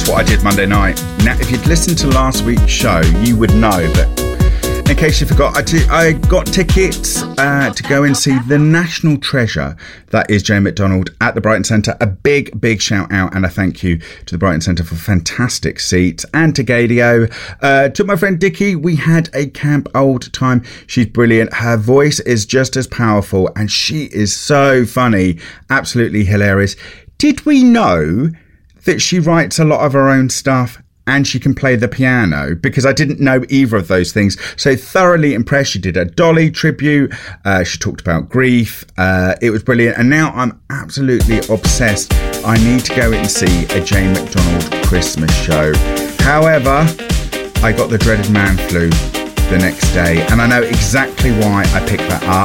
That's what I did Monday night. Now, if you'd listened to last week's show, you would know, but in case you forgot, I got tickets to go and see the national treasure that is Jane McDonald at the Brighton Centre. A big, big shout out and a thank you to the Brighton Centre for fantastic seats, and to Gadio. To my friend Dickie, we had a camp old time. She's brilliant. Her voice is just as powerful and she is so funny. Absolutely hilarious. Did we know that she writes a lot of her own stuff and she can play the piano? Because I didn't know either of those things. So thoroughly impressed. She did a Dolly tribute. She talked about grief. It was brilliant. And now I'm absolutely obsessed. I need to go and see a Jane McDonald Christmas show. However, I got the dreaded man flu the next day, and I know exactly why I picked that up.